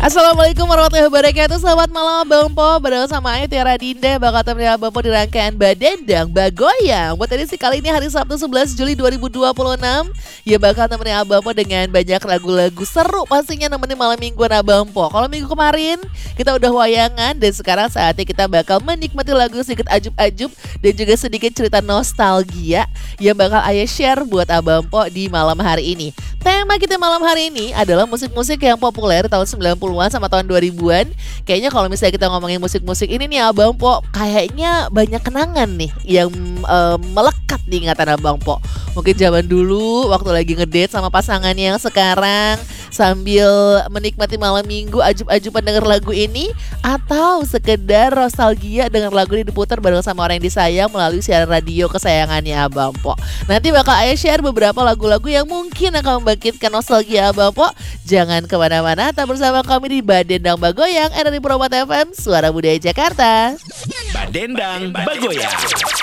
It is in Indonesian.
Assalamualaikum warahmatullahi wabarakatuh. Selamat malam Abang Po. Bareng sama Ayu Tiara Dinda bakal temenin Abang Po di rangkaian Badendang Bagoyang. Buat edisi kali ini hari Sabtu 11 Juli 2026. Ya bakal temenin Abang Po dengan banyak lagu-lagu seru pastinya nemenin malam mingguan Abang Po. Kalau minggu kemarin kita udah wayangan dan sekarang saatnya kita bakal menikmati lagu sedikit ajub-ajub dan juga sedikit cerita nostalgia yang bakal Ayah share buat Abang Po di malam hari ini. Tema kita malam hari ini adalah musik-musik yang populer tahun 90-an sama tahun 2000-an. Kayaknya kalau misalnya kita ngomongin musik-musik ini nih Abang Po, kayaknya banyak kenangan nih yang melekat di ingatan Abang Po. Mungkin zaman dulu waktu lagi ngedate sama pasangannya yang sekarang sambil menikmati malam minggu ajub-ajuban denger lagu ini, atau sekedar nostalgia dengan lagu ini diputar bareng sama orang yang disayang melalui siaran radio kesayangannya Abang Po. Nanti bakal Ayah share beberapa lagu-lagu yang mungkin akan membangkitkan nostalgia Abang Po. Jangan kemana-mana, tetap bersama kami di Badendang Bagoyang, RRI Probat FM, Suara Budaya Jakarta. Badendang Bagoyang.